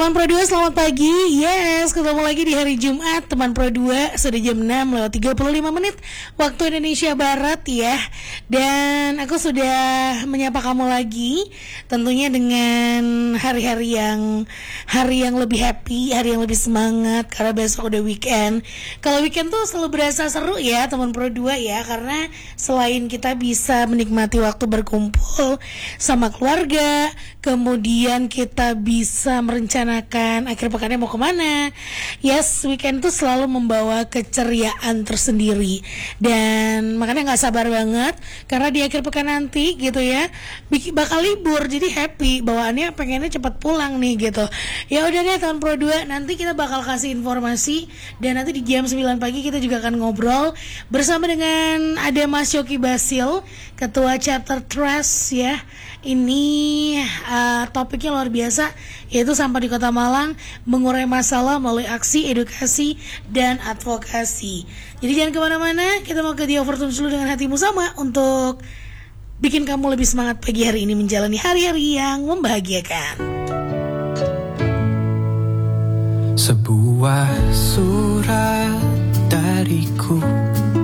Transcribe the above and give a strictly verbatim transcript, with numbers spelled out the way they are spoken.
Teman Pro dua, selamat pagi. Yes, ketemu lagi di hari Jumat. Teman Pro dua, sudah jam enam lewat tiga puluh lima menit waktu Indonesia Barat ya. Dan aku sudah menyapa kamu lagi, tentunya dengan hari-hari yang Hari yang lebih happy, hari yang lebih semangat, karena besok udah weekend. Kalau weekend tuh selalu berasa seru ya teman Pro dua ya, karena selain kita bisa menikmati waktu berkumpul sama keluarga, kemudian kita bisa merencanakan akhir pekannya mau kemana. Yes, weekend tuh selalu membawa keceriaan tersendiri, dan makanya nggak sabar banget karena di akhir pekan nanti gitu ya bakal libur, jadi happy bawaannya, pengennya cepat pulang nih gitu. Ya udah deh teman Pro dua, nanti kita bakal kasih informasi, dan nanti di jam sembilan pagi kita juga akan ngobrol bersama dengan ada Mas Yoki Basil, Ketua Chapter Trust ya. Ini uh, topiknya luar biasa, yaitu sampah di Kota Malang, mengurai masalah melalui aksi, edukasi, dan advokasi. Jadi jangan kemana-mana, kita mau ke The Overtune dulu dengan hatimu sama untuk bikin kamu lebih semangat pagi hari ini menjalani hari-hari yang membahagiakan. Sebuah surat dariku